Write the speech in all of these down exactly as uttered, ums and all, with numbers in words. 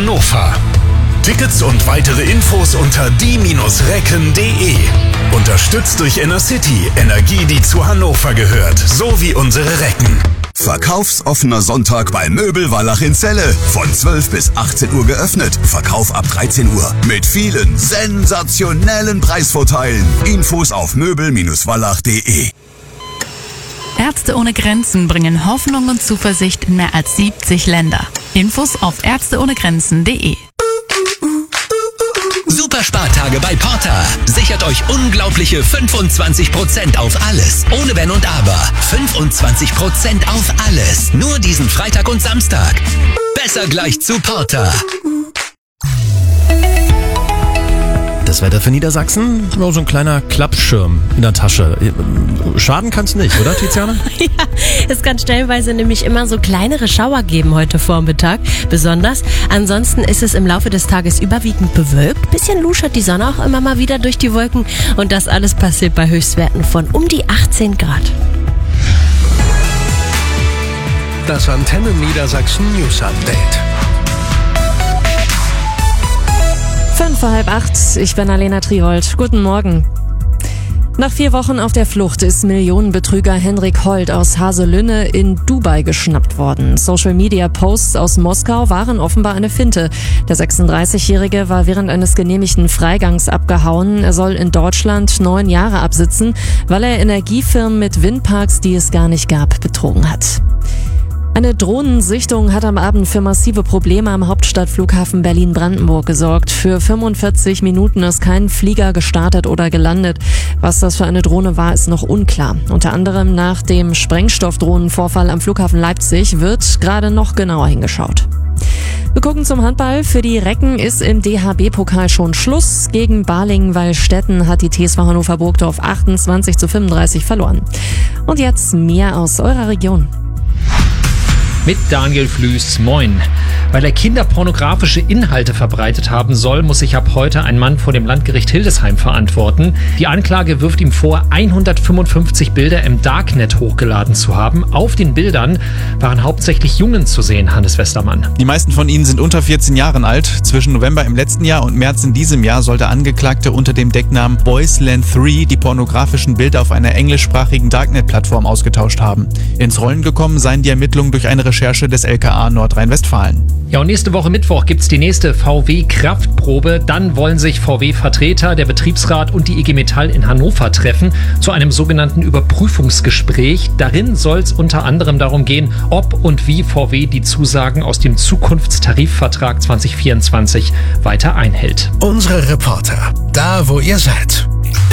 Hannover. Tickets und weitere Infos unter die Recken punkt de. Unterstützt durch Innercity, Energie, die zu Hannover gehört, sowie unsere Recken. Verkaufsoffener Sonntag bei Möbel Wallach in Celle. Von zwölf bis achtzehn Uhr geöffnet. Verkauf ab dreizehn Uhr. Mit vielen sensationellen Preisvorteilen. Infos auf möbel wallach punkt de. Ärzte ohne Grenzen bringen Hoffnung und Zuversicht in mehr als siebzig Länder. Infos auf ärzte ohne grenzen punkt de. Super Spartage bei Porter. Sichert euch unglaubliche fünfundzwanzig Prozent auf alles. Ohne Wenn und Aber. fünfundzwanzig Prozent auf alles. Nur diesen Freitag und Samstag. Besser gleich zu Porter. Das Wetter für Niedersachsen? Oh, so ein kleiner Klappschirm in der Tasche. Schaden kann's nicht, oder Tiziana? Ja, es kann stellenweise nämlich immer so kleinere Schauer geben heute Vormittag. Besonders. Ansonsten ist es im Laufe des Tages überwiegend bewölkt. Bisschen luschert die Sonne auch immer mal wieder durch die Wolken. Und das alles passiert bei Höchstwerten von um die achtzehn Grad. Das Antenne Niedersachsen News Update. Fünf vor halb acht, ich bin Alena Triold. Guten Morgen. Nach vier Wochen auf der Flucht ist Millionenbetrüger Henrik Holt aus Haselünne in Dubai geschnappt worden. Social-Media-Posts aus Moskau waren offenbar eine Finte. Der sechsunddreißigjährige war während eines genehmigten Freigangs abgehauen. Er soll in Deutschland neun Jahre absitzen, weil er Energiefirmen mit Windparks, die es gar nicht gab, betrogen hat. Eine Drohnensichtung hat am Abend für massive Probleme am Hauptstadtflughafen Berlin-Brandenburg gesorgt. Für fünfundvierzig Minuten ist kein Flieger gestartet oder gelandet. Was das für eine Drohne war, ist noch unklar. Unter anderem nach dem Sprengstoffdrohnenvorfall am Flughafen Leipzig wird gerade noch genauer hingeschaut. Wir gucken zum Handball. Für die Recken ist im D H B-Pokal schon Schluss. Gegen Balingen-Wallstätten hat die T S V Hannover-Burgdorf achtundzwanzig zu fünfunddreißig verloren. Und jetzt mehr aus eurer Region. Mit Daniel Flüß, moin. Weil er kinderpornografische Inhalte verbreitet haben soll, muss sich ab heute ein Mann vor dem Landgericht Hildesheim verantworten. Die Anklage wirft ihm vor, hundertfünfundfünfzig Bilder im Darknet hochgeladen zu haben. Auf den Bildern waren hauptsächlich Jungen zu sehen, Hannes Westermann. Die meisten von ihnen sind unter vierzehn Jahren alt. Zwischen November im letzten Jahr und März in diesem Jahr soll der Angeklagte unter dem Decknamen Boysland drei die pornografischen Bilder auf einer englischsprachigen Darknet-Plattform ausgetauscht haben. Ins Rollen gekommen seien die Ermittlungen durch eine Recherche des L K A Nordrhein-Westfalen. Ja, und nächste Woche Mittwoch gibt's die nächste V W-Kraftprobe. Dann wollen sich V W-Vertreter, der Betriebsrat und die I G Metall in Hannover treffen zu einem sogenannten Überprüfungsgespräch. Darin soll es unter anderem darum gehen, ob und wie V W die Zusagen aus dem Zukunftstarifvertrag zwanzig vierundzwanzig weiter einhält. Unsere Reporter, da wo ihr seid.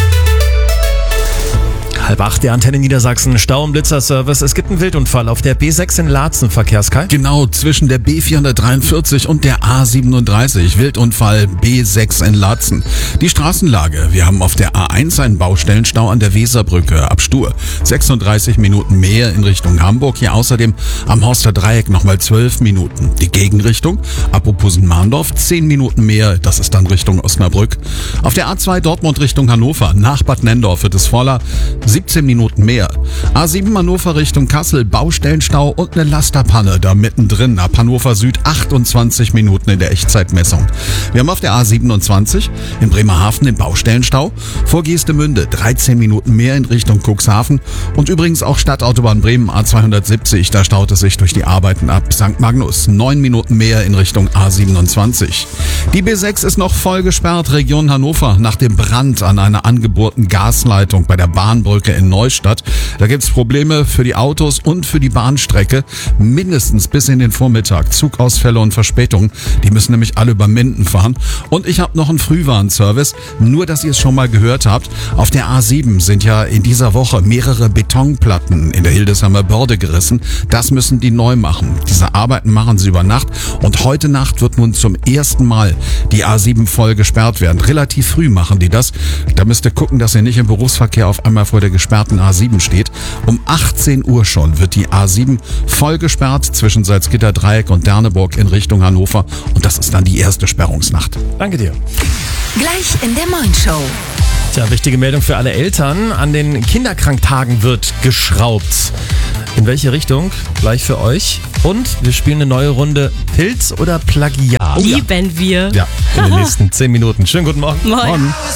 Halb acht, der Antenne Niedersachsen, Stau- und Blitzerservice. Es gibt einen Wildunfall auf der B sechs in Laatzen, Verkehrskai. Genau, zwischen der B vierhundertdreiundvierzig und der A siebenunddreißig. Wildunfall B sechs in Laatzen. Die Straßenlage. Wir haben auf der A eins einen Baustellenstau an der Weserbrücke ab Stur. sechsunddreißig Minuten mehr in Richtung Hamburg. Hier außerdem am Horster Dreieck nochmal zwölf Minuten. Die Gegenrichtung ab Oppusen-Mahndorf zehn Minuten mehr. Das ist dann Richtung Osnabrück. Auf der A zwei Dortmund Richtung Hannover. Nach Bad Nendorf wird es voller. siebzehn Minuten mehr. A sieben Hannover Richtung Kassel, Baustellenstau und eine Lasterpanne da mittendrin. Ab Hannover Süd achtundzwanzig Minuten in der Echtzeitmessung. Wir haben auf der A siebenundzwanzig in Bremerhaven den Baustellenstau. Vor Geestemünde dreizehn Minuten mehr in Richtung Cuxhaven. Und übrigens auch Stadtautobahn Bremen A zweihundertsiebzig. Da staut es sich durch die Arbeiten ab Sankt Magnus. neun Minuten mehr in Richtung A siebenundzwanzig. Die B sechs ist noch voll gesperrt, Region Hannover, nach dem Brand an einer angebohrten Gasleitung bei der Bahnbrücke in Neustadt. Da gibt's Probleme für die Autos und für die Bahnstrecke, mindestens bis in den Vormittag. Zugausfälle und Verspätungen, die müssen nämlich alle über Minden fahren. Und ich habe noch einen Frühwarnservice, nur dass ihr es schon mal gehört habt. Auf der A sieben sind ja in dieser Woche mehrere Betonplatten in der Hildesheimer Börde gerissen. Das müssen die neu machen. Diese Arbeiten machen sie über Nacht und heute Nacht wird nun zum ersten Mal die A sieben voll gesperrt werden. Relativ früh machen die das. Da müsst ihr gucken, dass ihr nicht im Berufsverkehr auf einmal vor der gesperrten A sieben steht. Um achtzehn Uhr schon wird die A sieben voll gesperrt zwischen Salzgitter Dreieck und Derneburg in Richtung Hannover. Und das ist dann die erste Sperrungsnacht. Danke dir. Gleich in der Moin-Show. Tja, wichtige Meldung für alle Eltern. An den Kinderkranktagen wird geschraubt. In welche Richtung? Gleich für euch. Und wir spielen eine neue Runde Pilz oder Plagiat. Oh, ja. lieben wir. Ja, in den nächsten zehn Minuten. Schönen guten Morgen. Moin. Morgen.